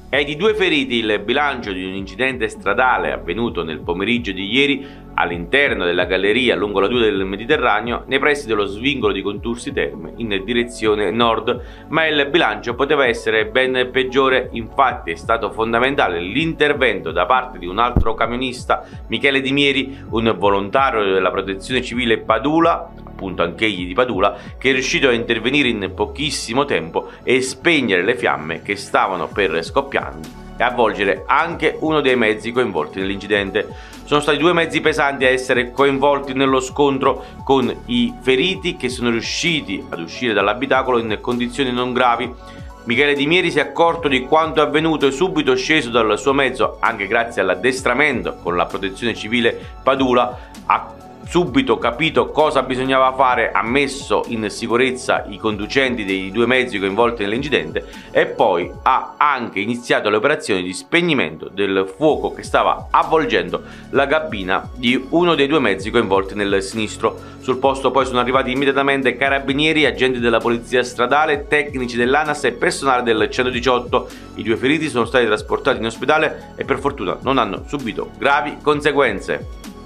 È di 2 feriti il bilancio di un incidente stradale avvenuto nel pomeriggio di ieri all'interno della galleria lungo la 2 del Mediterraneo nei pressi dello svincolo di Contursi Terme in direzione nord, ma il bilancio poteva essere ben peggiore. Infatti è stato fondamentale l'intervento da parte di un altro camionista, Michele Di Mieri, un volontario della Protezione Civile Padula, appunto anch'egli di Padula, che è riuscito a intervenire in pochissimo tempo e spegnere le fiamme che stavano per scoppiare e avvolgere anche uno dei mezzi coinvolti nell'incidente. Sono stati 2 mezzi pesanti a essere coinvolti nello scontro, con i feriti che sono riusciti ad uscire dall'abitacolo in condizioni non gravi. Michele Di Mieri si è accorto di quanto avvenuto e subito sceso dal suo mezzo, anche grazie all'addestramento con la Protezione Civile Padula, ha subito capito cosa bisognava fare, ha messo in sicurezza i conducenti dei 2 mezzi coinvolti nell'incidente e poi ha anche iniziato le operazioni di spegnimento del fuoco che stava avvolgendo la cabina di uno dei 2 mezzi coinvolti nel sinistro. Sul posto poi sono arrivati immediatamente carabinieri, agenti della polizia stradale, tecnici dell'ANAS e personale del 118. I 2 feriti sono stati trasportati in ospedale e per fortuna non hanno subito gravi conseguenze.